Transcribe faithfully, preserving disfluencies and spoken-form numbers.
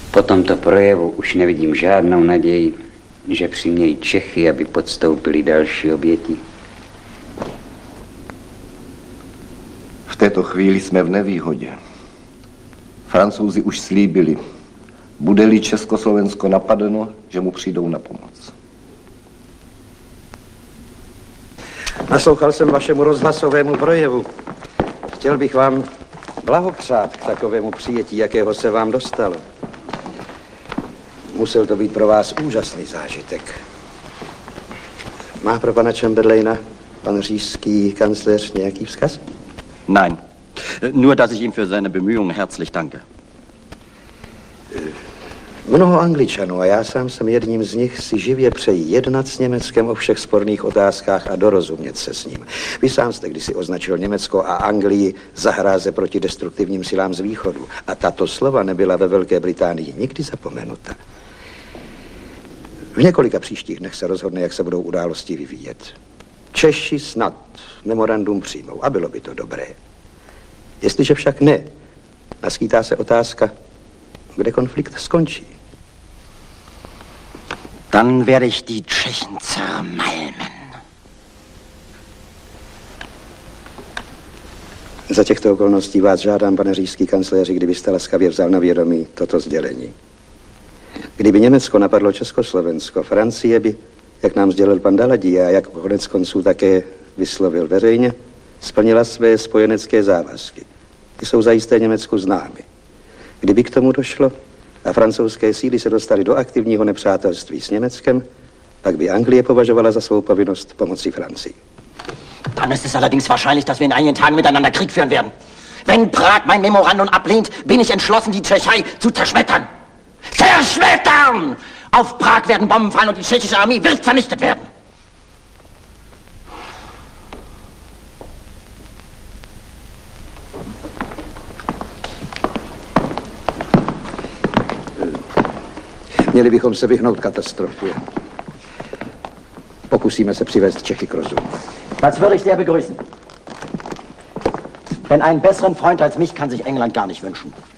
Po tomto projevu už nevidím žádnou naději, že přimějí Čechy, aby podstoupili další oběti. V této chvíli jsme v nevýhodě. Francouzi už slíbili, bude-li Československo napadeno, že mu přijdou na pomoc. Naslouchal jsem vašemu rozhlasovému projevu. Chtěl bych vám blahopřát k takovému přijetí, jakého se vám dostalo. Musel to být pro vás úžasný zážitek. Má pro pana Chamberlaina pan říšský kancléř nějaký vzkaz? Nein, nur dass ich ihm für seine Bemühungen herzlich danke. Mnoho Angličanů, a já sám jsem jedním z nich, si živě přejí jednat s Německem o všech sporných otázkách a dorozumět se s ním. Vy sám jste kdysi označil Německo a Anglii za hráze proti destruktivním silám z východu. A tato slova nebyla ve Velké Británii nikdy zapomenuta. V několika příštích dnech se rozhodne, jak se budou události vyvíjet. Češi snad memorandum přijmou a bylo by to dobré. Jestliže však ne, naskýtá se otázka, kde konflikt skončí. Dann werde ich die Tschechen zermalmen. Za těchto okolností vás žádám, pane říšský kancléři, kdybyste laskavě vzal na vědomí toto sdělení. Kdyby Německo napadlo Československo, Francie by, jak nám sdělil pan Daladier a jak konec konců také vyslovil veřejně, splnila své spojenecké závazky. Ty jsou zajisté Německu známy. Kdyby k tomu došlo a francouzské síly se dostaly do aktivního nepřátelství s Německem, pak by Anglie považovala za svou povinnost pomoci Francii. Dann ist es allerdings wahrscheinlich, dass wir in einigen Tagen miteinander Krieg führen werden. Wenn Prag mein Memorandum ablehnt, bin ich entschlossen, die Tschechei zu zerschmettern. Zerschmettern! Auf Prag werden Bomben fallen und die tschechische Armee wird vernichtet werden. Měli bychom se vyhnout katastrofě. Pokusíme se přivést Čechy k rozumu. Das würde ich sehr begrüßen. Denn einen besseren Freund als mich kann sich England gar nicht wünschen.